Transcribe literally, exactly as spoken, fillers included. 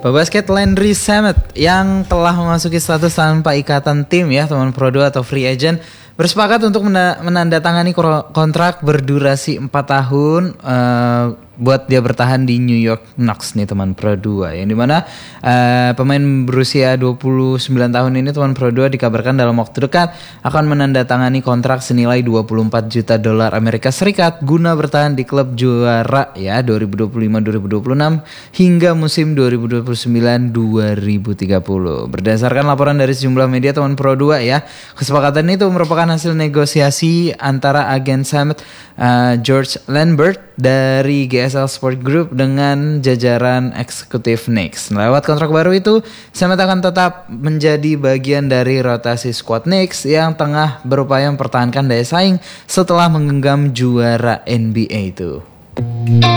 Pebasket Landry Shamet yang telah memasuki status tanpa ikatan tim ya teman Pro dua atau free agent bersepakat untuk menandatangani kontrak berdurasi empat tahun uh, buat dia bertahan di New York Knicks nih teman Pro dua, yang dimana uh, pemain berusia dua puluh sembilan tahun ini teman Pro dua dikabarkan dalam waktu dekat akan menandatangani kontrak senilai dua puluh empat juta dolar Amerika Serikat guna bertahan di klub juara ya dua ribu dua puluh lima dua ribu dua puluh enam hingga musim dua ribu dua puluh sembilan dua ribu tiga puluh. Berdasarkan laporan dari sejumlah media teman Pro dua ya, kesepakatan itu merupakan hasil negosiasi antara agen Shamet uh, George Lambert dari G S L Sport Group dengan jajaran eksekutif Knicks. Lewat kontrak baru itu, Shamet akan tetap menjadi bagian dari rotasi skuad Knicks yang tengah berupaya mempertahankan daya saing setelah menggenggam juara N B A itu.